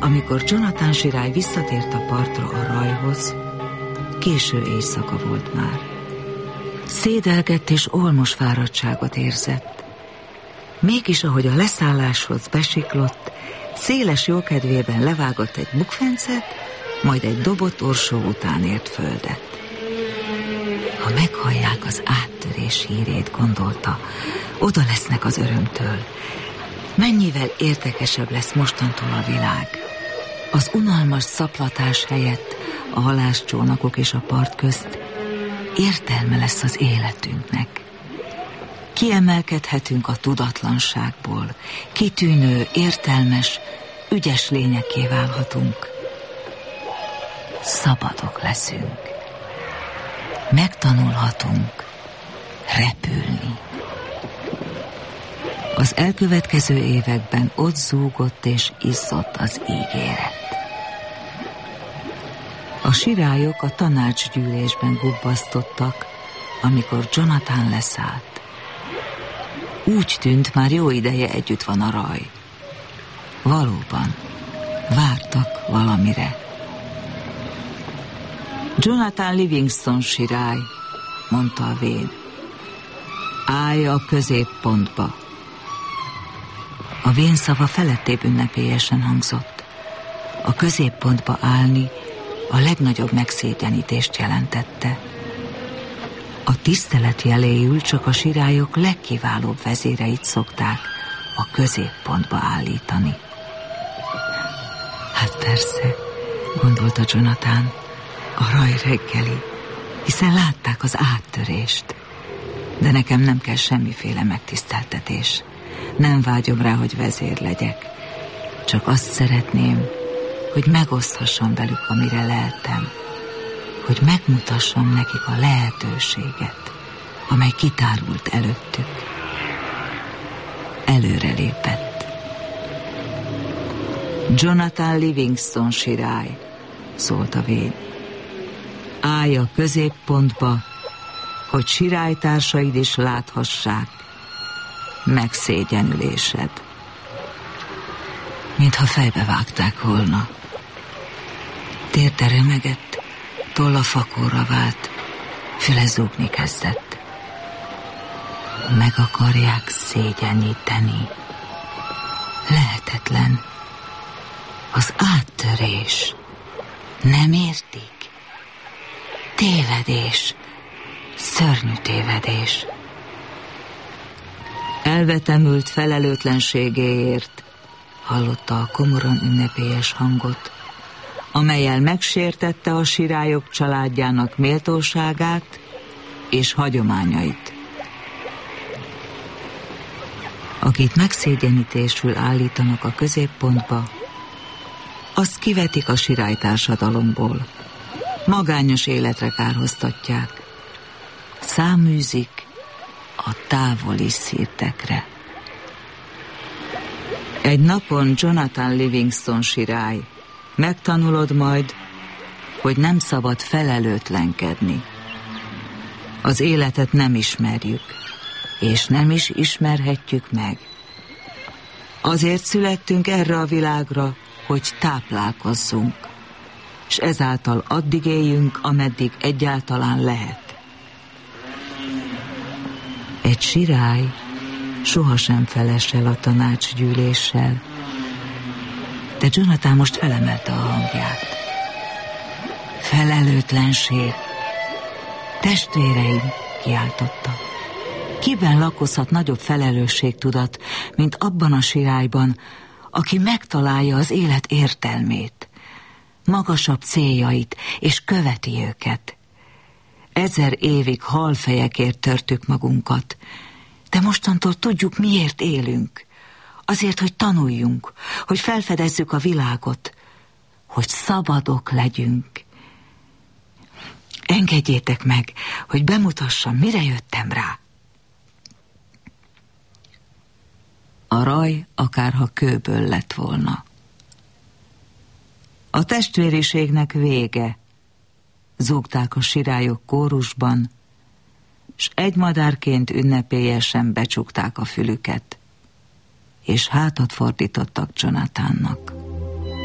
Amikor Jonathan sirály visszatért a partra a rajhoz, késő éjszaka volt már. Szédelgett és olmos fáradtságot érzett. Mégis, ahogy a leszálláshoz besiklott, széles jókedvében levágott egy bukfencet, majd egy dobott orsó után ért földet. Ha meghallják az áttörés hírét, gondolta, oda lesznek az örömtől. Mennyivel érdekesebb lesz mostantól a világ. Az unalmas szaplatás helyett a halászcsónakok és a part közt értelme lesz az életünknek. Kiemelkedhetünk a tudatlanságból, kitűnő, értelmes, ügyes lényekké válhatunk. Szabadok leszünk. Megtanulhatunk repülni. Az elkövetkező években ott zúgott és izzott az ígéret. A sirályok a tanácsgyűlésben gubbasztottak, amikor Jonathan leszállt. Úgy tűnt, már jó ideje együtt van a raj. Valóban, vártak valamire. Jonathan Livingston sirály, mondta a vén. Állj a középpontba. A vén szava felettébb ünnepélyesen hangzott. A középpontba állni a legnagyobb megszégyenítést jelentette. A tisztelet jeléül csak a sirályok legkiválóbb vezéreit szokták a középpontba állítani. Hát persze, gondolta Jonathan, a raj reggeli, hiszen látták az áttörést. De nekem nem kell semmiféle megtiszteltetés. Nem vágyom rá, hogy vezér legyek. Csak azt szeretném, hogy megoszthassam velük, amire leltem. Hogy megmutassam nekik a lehetőséget, amely kitárult előttük. Előre lépett. Jonathan Livingston sirály, szólt a vén. Állj a középpontba, hogy sirálytársaid is láthassák megszégyenülésed. Mintha fejbe vágták volna. Térde remegett, tolla fakóra vált, füle zúgni kezdett. Meg akarják szégyeníteni. Lehetetlen. Az áttörés. Nem értik? Tévedés. Szörnyű tévedés. Elvetemült felelőtlenségéért hallotta a komoran ünnepélyes hangot, amellyel megsértette a sirályok családjának méltóságát és hagyományait. Akit megszégyenítésül állítanak a középpontba, azt kivetik a sirálytársadalomból, magányos életre kárhoztatják, száműzik a távoli szirtekre. Egy napon Jonathan Livingston sirály, megtanulod majd, hogy nem szabad felelőtlenkedni. Az életet nem ismerjük, és nem is ismerhetjük meg. Azért születtünk erre a világra, hogy táplálkozzunk, és ezáltal addig éljünk, ameddig egyáltalán lehet. Egy sirály sohasem felesel a tanácsgyűléssel, de Jonathan most felemelte a hangját. Felelőtlenség! Testvéreim, kiáltotta. Kiben lakozhat nagyobb felelősségtudat, mint abban a sirályban, aki megtalálja az élet értelmét, magasabb céljait, és követi őket. 1000 évig halfejekért törtük magunkat, de mostantól tudjuk, miért élünk. Azért, hogy tanuljunk, hogy felfedezzük a világot, hogy szabadok legyünk. Engedjétek meg, hogy bemutassam, mire jöttem rá. A raj akárha kőből lett volna. A testvériségnek vége, zúgták a sirályok kórusban, s egy madárként ünnepélyesen becsukták a fülüket, és hátat fordítottak Jonathannak.